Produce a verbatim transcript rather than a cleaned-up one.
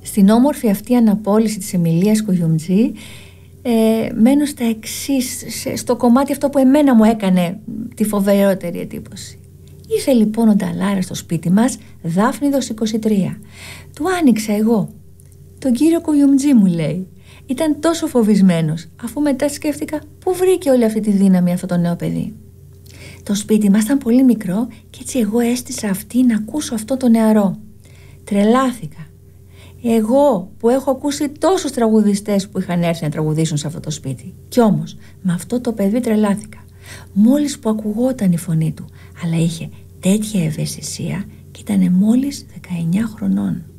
στην όμορφη αυτή αναπόληση της Εμιλίας Κουγιουμτζή ε, μένω στα εξής, στο κομμάτι αυτό που εμένα μου έκανε τη φοβερότερη εντύπωση. Ήρθε λοιπόν ο Νταλάρας στο σπίτι μας, Δάφνηδος είκοσι τρία. Του άνοιξα εγώ. Τον κύριο Κουγιουμτζή, μου λέει. Ήταν τόσο φοβισμένος, αφού μετά σκέφτηκα πού βρήκε όλη αυτή τη δύναμη αυτό το νέο παιδί. Το σπίτι μας ήταν πολύ μικρό και έτσι εγώ έστησα αυτή να ακούσω αυτό το νεαρό. Τρελάθηκα. Εγώ που έχω ακούσει τόσους τραγουδιστές που είχαν έρθει να τραγουδήσουν σε αυτό το σπίτι. Κι όμως με αυτό το παιδί τρελάθηκα. Μόλις που ακουγόταν η φωνή του, αλλά είχε τέτοια ευαισθησία και ήταν μόλις δεκαεννιά χρονών.